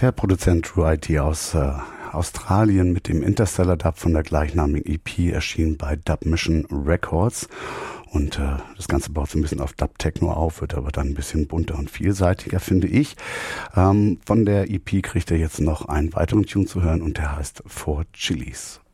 Der Produzent True IT aus Australien mit dem Interstellar Dub von der gleichnamigen EP erschien bei Dub Mission Records. Und das Ganze baut so ein bisschen auf Dub-Techno auf, wird aber dann ein bisschen bunter und vielseitiger, finde ich. Von der EP kriegt er jetzt noch einen weiteren Tune zu hören und der heißt Four Chilies.